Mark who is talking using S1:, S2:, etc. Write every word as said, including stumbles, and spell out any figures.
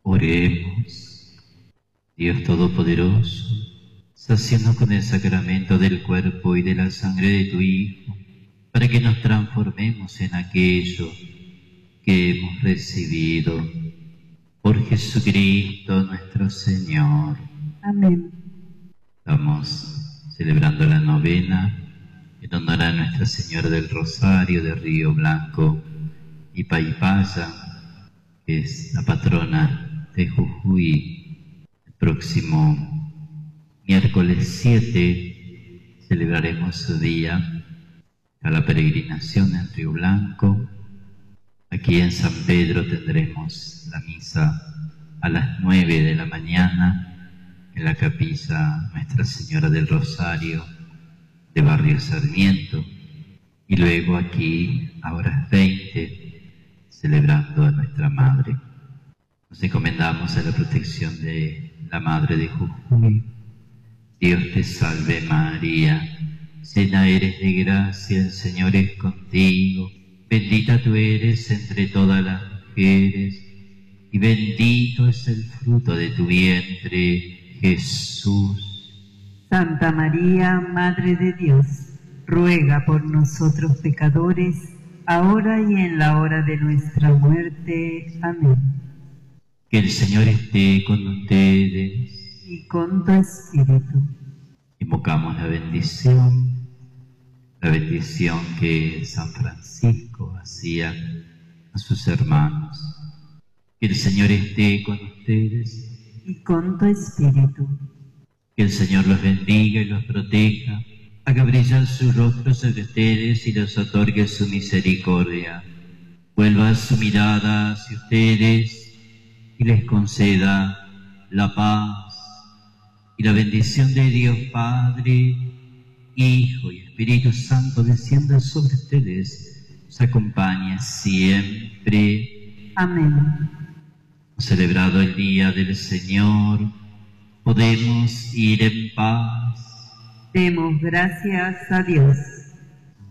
S1: Oremos. Dios Todopoderoso, saciando con el sacramento del cuerpo y de la sangre de tu Hijo, para que nos transformemos en aquello que hemos recibido. Por Jesucristo nuestro Señor.
S2: Amén.
S1: Estamos celebrando la novena en honor a Nuestra Señora del Rosario de Río Blanco y Paipaya, que es la patrona de Jujuy. El próximo miércoles siete celebraremos su día a la peregrinación en Río Blanco. Aquí en San Pedro tendremos la misa a las nueve de la mañana en la capilla Nuestra Señora del Rosario de Barrio Sarmiento, y luego aquí a horas veinte celebrando a nuestra Madre. Nos encomendamos a la protección de la Madre de Jujuy. Dios te salve María, llena eres de gracia, el Señor es contigo, bendita tú eres entre todas las mujeres, y bendito es el fruto de tu vientre, Jesús.
S2: Santa María, Madre de Dios, ruega por nosotros pecadores, ahora y en la hora de nuestra muerte. Amén.
S1: Que el Señor esté con ustedes.
S2: Y con tu espíritu.
S1: Invocamos la bendición, la bendición que San Francisco hacía a sus hermanos. Que el Señor esté con ustedes.
S2: Y con tu espíritu.
S1: Que el Señor los bendiga y los proteja, haga brillar su rostro sobre ustedes y les otorgue su misericordia. Vuelva su mirada hacia ustedes y les conceda la paz y la bendición de Dios Padre, Hijo y Espíritu Santo descienda sobre ustedes, os acompañe siempre.
S2: Amén.
S1: Hemos celebrado el Día del Señor. Podemos ir en paz.
S2: Demos gracias a Dios.